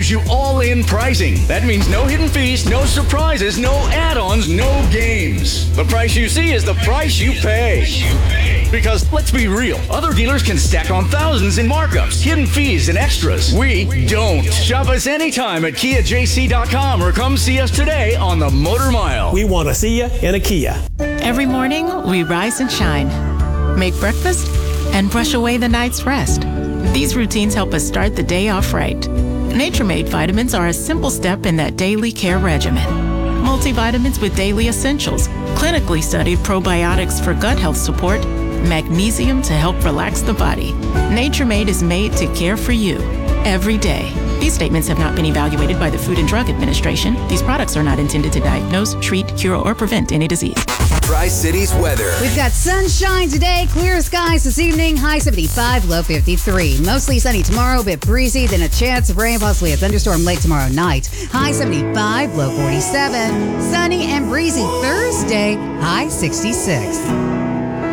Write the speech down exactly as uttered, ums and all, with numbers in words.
gives you all-in pricing. That means no hidden fees, no surprises, no add-ons, no games. The price you see is the price you pay. Because, let's be real, other dealers can stack on thousands in markups, hidden fees, and extras. We don't. Shop us anytime at kia j c dot com or come see us today on the Motor Mile. We want to see you in a Kia. Every morning, we rise and shine, make breakfast, and brush away the night's rest. These routines help us start the day off right. Nature Made vitamins are a simple step in that daily care regimen. Multivitamins with daily essentials, clinically studied probiotics for gut health support, magnesium to help relax the body. Nature Made is made to care for you every day. These statements have not been evaluated by the Food and Drug Administration. These products are not intended to diagnose, treat, cure, or prevent any disease. Tri-Cities weather. We've got sunshine today, clear skies this evening, high seventy-five, low fifty-three. Mostly sunny tomorrow, a bit breezy, then a chance of rain, possibly a thunderstorm late tomorrow night. High seventy-five, low forty-seven. Sunny and breezy Thursday, high sixty-six.